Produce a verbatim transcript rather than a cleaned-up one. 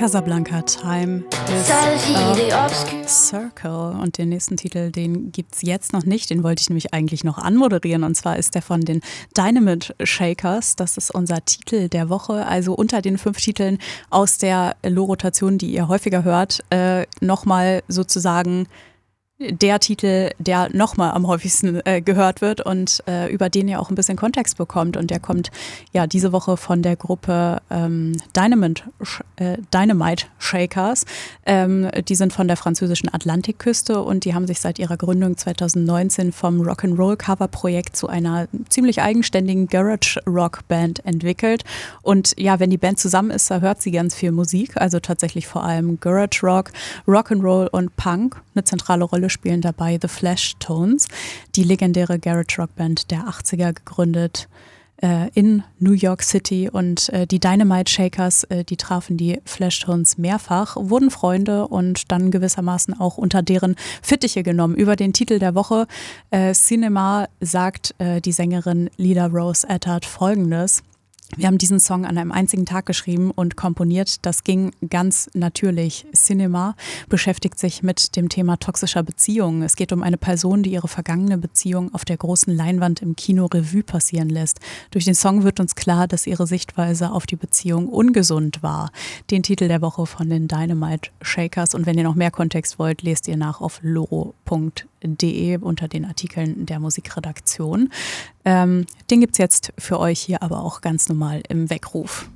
Casablanca Time is a Circle und den nächsten Titel, den gibt's jetzt noch nicht, den wollte ich nämlich eigentlich noch anmoderieren und zwar ist der von den Dynamite Shakers, das ist unser Titel der Woche, also unter den fünf Titeln aus der Lo-Rotation, die ihr häufiger hört, äh, nochmal sozusagen der Titel, der nochmal am häufigsten äh, gehört wird und äh, über den ihr auch ein bisschen Kontext bekommt. Und der kommt ja diese Woche von der Gruppe ähm, Dynamite, äh, Dynamite Shakers. Ähm, die sind von der französischen Atlantikküste und die haben sich seit ihrer Gründung zweitausendneunzehn vom Rock'n'Roll-Cover-Projekt zu einer ziemlich eigenständigen Garage-Rock-Band entwickelt. Und ja, wenn die Band zusammen ist, da hört sie ganz viel Musik, also tatsächlich vor allem Garage-Rock, Rock'n'Roll und Punk. Eine zentrale Rolle spielen dabei The Flashtones, die legendäre Garage-Rock-Band der achtziger, gegründet äh, in New York City. Und äh, die Dynamite Shakers, äh, die trafen die Flashtones mehrfach, wurden Freunde und dann gewissermaßen auch unter deren Fittiche genommen. Über den Titel der Woche äh, Cinema sagt äh, die Sängerin Lida Rose Attard Folgendes: Wir haben diesen Song an einem einzigen Tag geschrieben und komponiert. Das ging ganz natürlich. Cinema beschäftigt sich mit dem Thema toxischer Beziehungen. Es geht um eine Person, die ihre vergangene Beziehung auf der großen Leinwand im Kino Revue passieren lässt. Durch den Song wird uns klar, dass ihre Sichtweise auf die Beziehung ungesund war. Den Titel der Woche von den Dynamite Shakers. Und wenn ihr noch mehr Kontext wollt, lest ihr nach auf loro punkt de unter den Artikeln der Musikredaktion. Ähm, den gibt's jetzt für euch hier aber auch ganz normal im Weckruf.